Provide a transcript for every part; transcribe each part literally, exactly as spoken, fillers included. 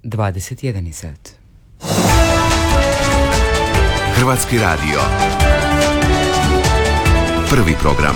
dvadeset jedan sat. Hrvatski radio. Prvi program.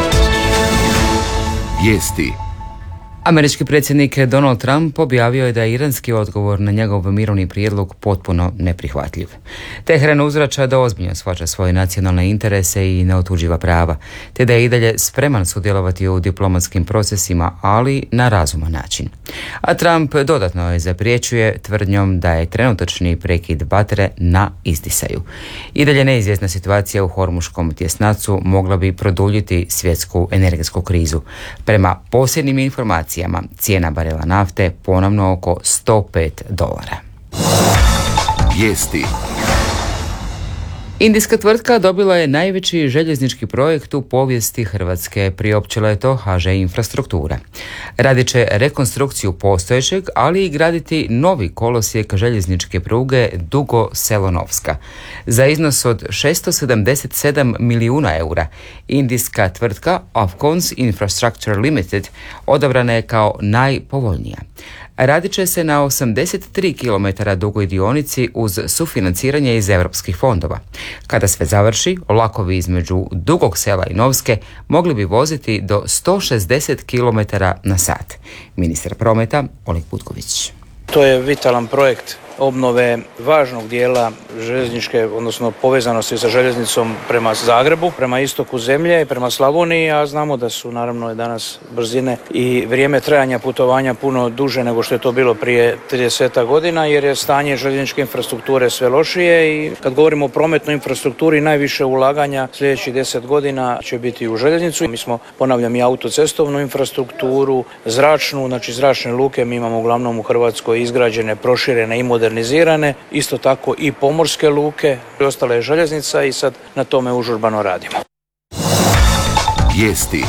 Vijesti. Američki predsjednik Donald Trump objavio je da je iranski odgovor na njegov mirovni prijedlog potpuno neprihvatljiv. Teheran uzvraća da ozbiljno shvaća svoje nacionalne interese i neotuđiva prava, te da je i dalje spreman sudjelovati u diplomatskim procesima, ali na razuman način. A Trump dodatno je zapriječuje tvrdnjom da je trenutačni prekid vatre na izdisaju. I dalje neizvjesna situacija u Hormuškom tjesnacu mogla bi produljiti svjetsku energetsku krizu. Prema posljednjim informacijama, cijena barela nafte ponovno oko sto pet dolara. Vijesti. Indijska tvrtka dobila je najveći željeznički projekt u povijesti Hrvatske, priopćila je to H Ž Infrastruktura. Radit će rekonstrukciju postojećeg, ali i graditi novi kolosijek željezničke pruge Dugo Selo-Novska. Za iznos od šesto sedamdeset sedam milijuna eura, indijska tvrtka Afcons Infrastructure Limited odabrana je kao najpovoljnija. Radit će se na osamdeset tri kilometara dugoj dionici uz sufinanciranje iz europskih fondova. Kada sve završi, vlakovi između Dugog Sela i Novske mogli bi voziti do sto šezdeset kilometara na sat. Ministar prometa Oleg Butković. To je vitalan projekt obnove važnog dijela željezničke, odnosno povezanosti sa željeznicom prema Zagrebu, prema istoku zemlje i prema Slavoniji, a znamo da su naravno danas brzine i vrijeme trajanja putovanja puno duže nego što je to bilo prije trideset godina, jer je stanje željezničke infrastrukture sve lošije i kad govorimo o prometnoj infrastrukturi, najviše ulaganja sljedećih deset godina će biti u željeznicu. Mi smo, ponavljam, i autocestovnu infrastrukturu, zračnu, znači zračne luke mi imamo uglavnom u Hrvatskoj izgrađene, proširene i modernizirane, isto tako i pomorske luke, ostala je željeznica i sad na tome užurbano radimo. Vijesti.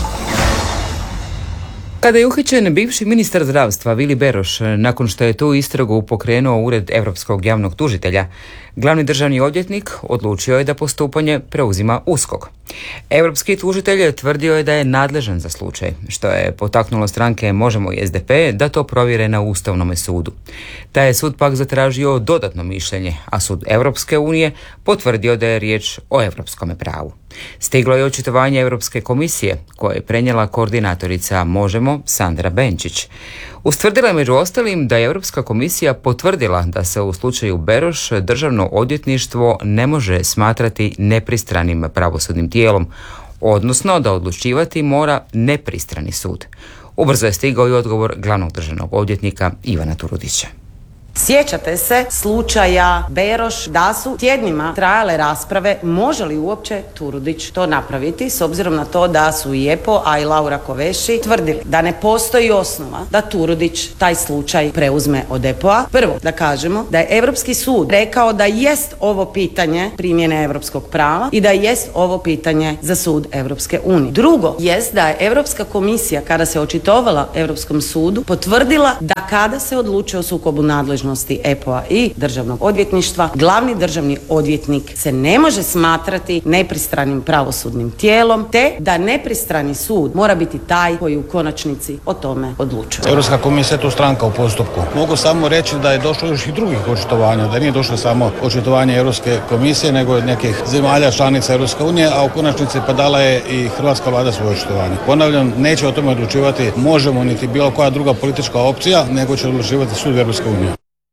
Kada je uhićen bivši ministar zdravstva Vili Beroš, nakon što je tu istragu pokrenuo Ured Europskog javnog tužitelja, glavni državni odvjetnik odlučio je da postupanje preuzima U S K O K. Europski tužitelj tvrdio je da je nadležan za slučaj, što je potaknulo stranke Možemo i S D P da to provjere na Ustavnom sudu. Taj je sud pak zatražio dodatno mišljenje, a sud Europske unije potvrdio da je riječ o europskom pravu. Stiglo je očitovanje Europske komisije, koje je prenijela koordinatorica Možemo Sandra Benčić. Ustvrdila je među ostalim da je Europska komisija potvrdila da se u slučaju Beroš državno odvjetništvo ne može smatrati nepristranim pravosudnim tijelom, odnosno da odlučivati mora nepristrani sud. Ubrzo je stigao i odgovor glavnog državnog odvjetnika Ivana Turudića. Sjećate se slučaja Beroš da su tjednima trajale rasprave može li uopće Turudić to napraviti, s obzirom na to da su i E P O, a i Laura Kovesi tvrdili da ne postoji osnova da Turudić taj slučaj preuzme od E P O-a. Prvo, da kažemo da je Europski sud rekao da jest ovo pitanje primjene europskog prava i da jest ovo pitanje za sud Europske unije. Drugo, jest da je Europska komisija, kada se očitovala Europskom sudu, potvrdila da kada se odlučuje o sukobu nadležnosti E P O-a i državnog odvjetništva, glavni državni odvjetnik se ne može smatrati nepristranim pravosudnim tijelom, te da nepristrani sud mora biti taj koji u konačnici o tome odlučuje. Europska komisija je tu stranka u postupku. Mogu samo reći da je došlo još i drugih očitovanja, da nije došlo samo očitovanje Europske komisije, nego nekih zemalja članica Europske unije, a u konačnici pa dala je i hrvatska vlada svoje očitovanje. Ponavljam, neće o tome odlučivati Možemo niti bilo koja druga politička opcija, nego će odlučivati sud Europske unije.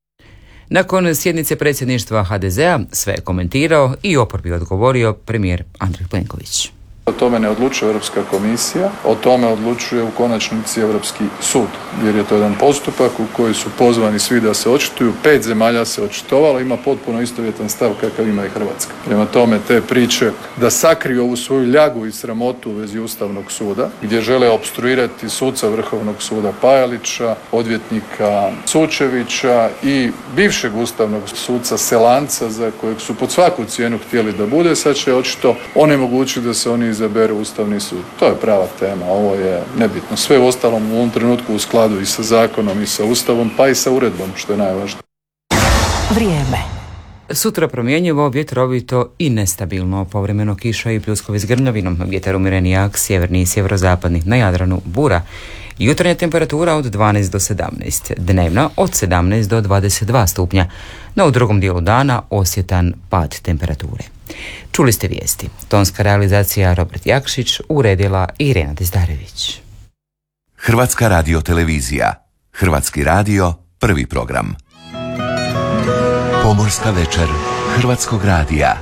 Nakon sjednice predsjedništva H D Z-a sve je komentirao i oporbi odgovorio premijer Andrej Plenković. O tome ne odlučuje Europska komisija, o tome odlučuje u konačnici Europski sud, jer je to jedan postupak u koji su pozvani svi da se očituju. Pet zemalja se očitovalo, ima potpuno istovjetan stav kakav ima i Hrvatska. Prema tome, te priče da sakriju ovu svoju ljagu i sramotu u vezi Ustavnog suda, gdje žele opstruirati suca Vrhovnog suda Pajalića, odvjetnika Sučevića i bivšeg ustavnog suca Selanca, za kojeg su pod svaku cijenu htjeli da bude, sad će očito onemogućiti da se oni izaberu Ustavni sud. To je prava tema, ovo je nebitno. Sve u ostalom u ovom trenutku u skladu i sa zakonom i sa Ustavom, pa i sa uredbom, što je najvažnije. Vrijeme. Sutra promjenjivo, vjetrovito i nestabilno, povremeno kiša i pljuskovi s grmljavinom, vjetar umjereni jak, sjeverni i sjeverozapadni, na Jadranu bura. Jutarnja temperatura od dvanaest do sedamnaest, dnevna od sedamnaest do dvadeset dva stupnja, no u drugom dijelu dana osjetan pad temperature. Čuli ste vijesti. Tonska realizacija Robert Jakšić, uredila Irena Dizdarević. Hrvatska radiotelevizija. Hrvatski radio, prvi program. Pomorska večer Hrvatskog radija.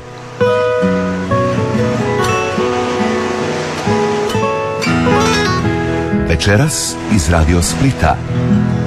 Večeras iz Radio Splita.